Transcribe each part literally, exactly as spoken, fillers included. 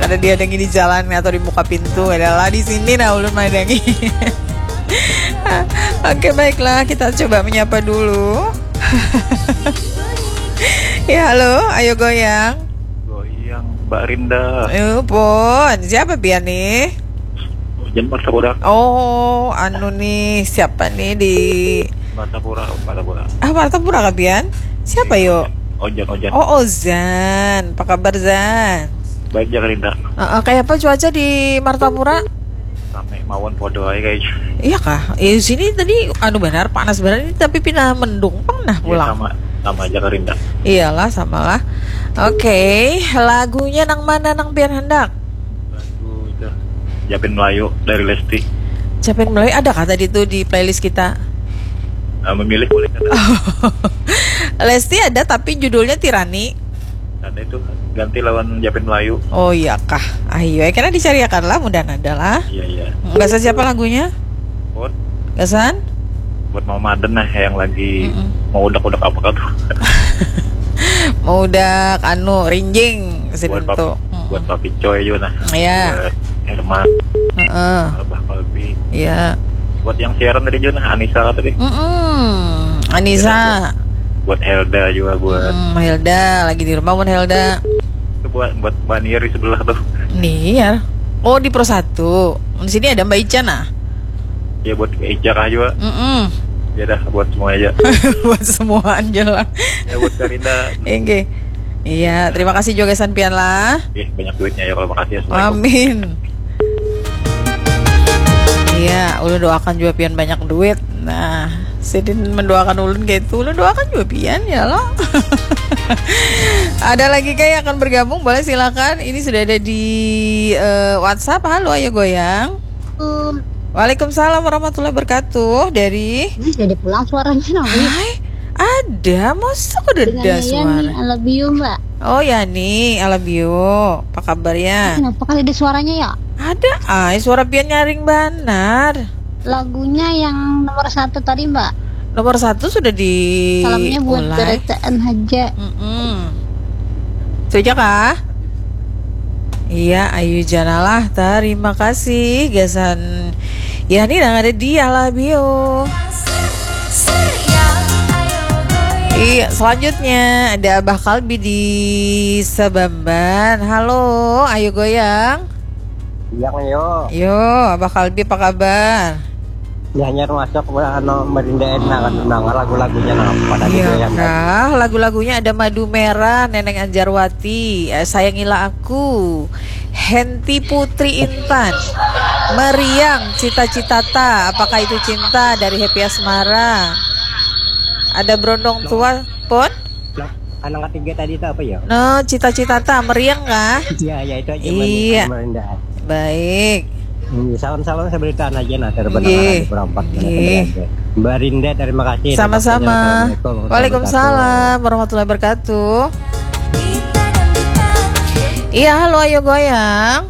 ada dihadangi di jalan atau di muka pintu, adalah di sini nah ulun madangi. Oke, baiklah, kita coba menyapa dulu. Ya, halo, ayo goyang. Goyang Mbak Rinda. Eh, pun, siapa pian nih? Jan Martapura. Oh, anu nih, siapa nih di Martapura, Martapura. Ah, Martapura kah pian? Siapa yo? Ojan, Ojan. Oh, Ozan. Apa kabar Zan? Baik Jaga Rinda. Uh, uh, kayak apa cuaca di Martapura? Sampai mawon podo aja guys. Iya kah? Eh sini tadi anu benar panas benar ini tapi pindah mendung pernah pulang. Ya, sama sama Jaga Rinda. Iyalah samalah. Oke, okay. Lagunya nang mana nang biar hendak? Lagu itu Japin Melayu dari Lesti. Japin Melayu ada kah tadi tuh di playlist kita? Uh, memilih boleh kata. Lesti ada tapi judulnya Tirani. Ada itu ganti lawan Japin Melayu. Oh iya kah? Ayo, eh, karena dicariakan lah mudah nada lah. Iya iya. Gasan siapa lagunya? Buat Gasan? buat Mama Maden nah yang lagi mm-mm. mau udak-udak apa kau tuh? Mau udak anu rinjing buat papi, mm. buat Papi Coy juga nah. Iya. Buat Herman. Heeh. Uh-uh. Abah Kalbi. Iya. Buat yang siaran tadi juga nah, Anissa tadi. Mm-mm. Anissa. Buat Helda juga buat. Hmm, Helda lagi di rumah pun Helda. Itu buat buat Banir di sebelah tuh. Nih ya. Oh di Pro satu. Di sini ada Mbak Ica nah. Ya buat Ica juga. Mm-mm. Ya dah buat semua aja. Buat semua aja lah. Ya buat Karinda. Oke. Iya, terima kasih juga Sanpian lah. Ih, banyak duitnya ya kalau makasih. Amin. Iya, ulun doakan juga pian banyak duit. Nah, Sidin mendoakan ulun kayak itu, ulun doakan juga pian ya loh. Ada lagi kayak akan bergabung, boleh silakan. Ini sudah ada di uh, WhatsApp. Halo, ayo goyang. Um, Waalaikumsalam warahmatullahi wabarakatuh. Dari Ini sudah pulang suaranya nabi. Hai, ada, masa kok ada suara? I love you mbak. Oh ya nih, I love you. Apa kabar ya? Kenapa kali ada suaranya ya? Ada, ay, suara pian nyaring benar. Lagunya yang nomor satu tadi mbak. Nomor satu sudah di. Salamnya buat kerajaan Haja. Itu aja kah? Iya, Ayu Janalah, terima kasih Gasan. Ya ini udah ada di Alabio. Iya, selanjutnya ada Abah Kalbi di Sebamban. Halo, ayo goyang. Yang yo. Yo, Abah Kalbi apa kabar? Nyanyar masuk anu Merinda enak kan nang lagu-lagunya nang pada iya kah? Lagu-lagunya ada Madu Merah, Neneng Anjarwati, eh, Sayangilah Aku, Henti Putri Intan, Meriang, Cita-Citata, Apakah Itu Cinta dari Happy Asmara. Ada Berondong Tua pun. Anak ketiga tadi itu apa ya? No, Cita-Citata, Meriang kah? Iya, ya itu aja. Iya. Merinda. Baik. Salon-salon saya beritaan aja nah terbentuk berempat. Mbak Rinda terima kasih. Sama-sama. Waalaikumsalam warahmatullahi wabarakatuh. Iya, halo ayo goyang.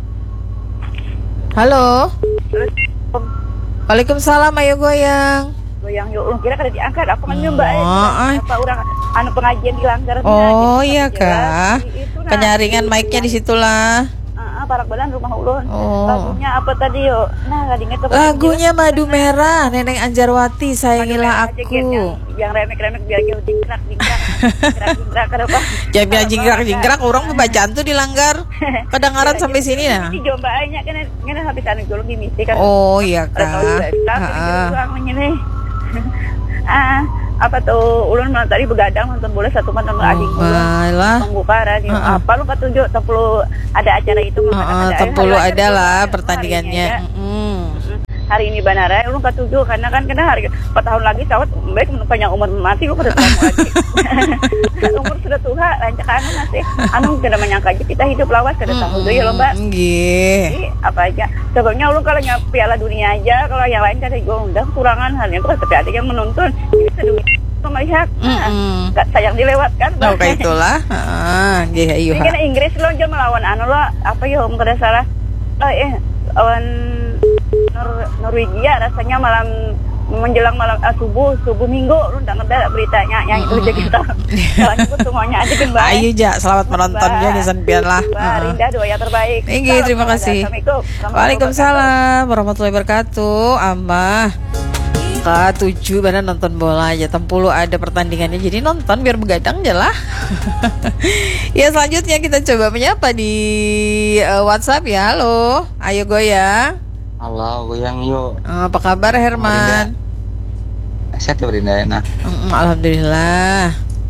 Halo. Waalaikumsalam ayo goyang. Goyang yuk, kira kada diangkat apa kan mbak? Oh, apa orang anu pengajian di Langgar. Oh iya kah? Penyaringan mic-nya di situlah. Parak balan rumah ulun. Oh. Lagunya apa tadi yo? Nah, tadi inget lagunya Madu Merah, Neneng Anjarwati, Sayangilah Aku. Yang, yang remek-remek biar jauh jingkrak jingkrak. Jingkrak kenapa? Jangan jingkrak jingkrak orang pembacaan tuh di Langgar. Kedengaran sampai sini ya. Ini jombanya kan kan habis anu jolong di misi kan. Oh iya kak. Heeh. Ah, apa tuh ulun malam tadi begadang nonton bola satu malam sama adik ulun membuka radio uh-uh. apa lu ketujuh tempulu ada acara itu uh-uh, tempulu ada lah pertandingannya hari ini Banara ulun ketujuh karena kan kena hari empat tahun lagi cawat baik panjang umur mati lu pada tahun lagi umur sudah tua lancakan masih anu tidak menyangka aja kita hidup lawas kada tahu tuh ya lho mbak nggih apa aja sebabnya ulun kalau nyampe Piala Dunia aja kalau yang lain kada undang kurangan halnya tuh tapi ada yang menonton ini sedunia melihat mm-hmm. nah, sayang dilewatkan oh kayak itulah heeh nggih ayo ini kan Inggris lo aja melawan anu lo apa ya om kada salah oh, eh lawan Nor Norwegia rasanya malam menjelang malam uh, subuh subuh minggu lu udah ngedak beritanya yang itu aja kita. Soalnya aku semuanya aja kan Mbak. Ayo ja, selamat menonton ya nyesan pian lah. Mbak Rinda doa yang terbaik. Tinggi, terima kasih. Assalamualaikum. Waalaikumsalam warahmatullahi wabarakatuh. Amah ketujuh benar nonton bola aja tempuluh ada pertandingannya jadi nonton biar begadang aja lah. Ya selanjutnya kita coba menyapa di uh, WhatsApp ya. Halo, ayo goyang. Halo, goyang yuk. Uh, apa kabar Herman? Sehat ya Berinda enak. Mm, Alhamdulillah.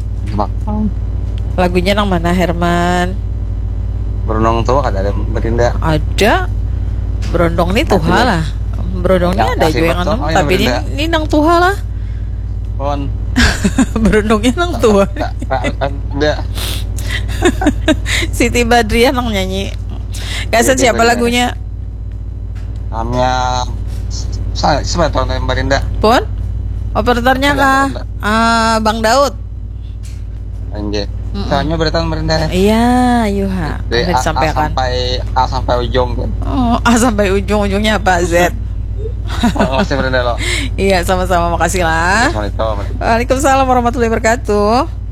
Lagunya nang mana Herman? Berondong tua kan ada Berinda. Ada. Berondong nih tuh lah. Berondongnya ada juga yang nonton, tapi ini ini nang tuha lah. Pon. Berondongnya nang tuha. Ada. Siti Badriah nang nyanyi. Kasih siapa lagunya? Namanya saya siapa tahu nama Berinda? Pon? Operatornya kah? Ah, Bang Daud. Anjir. Soalnya berita Berinda. Iya, Yuha. Dari A, A sampai A sampai ujung kan. Oh, A sampai ujung, ujungnya apa? Z. Oh, masih Berinda lo. Iya, sama-sama, makasih lah. Assalamualaikum. Waalaikumsalam warahmatullahi wabarakatuh.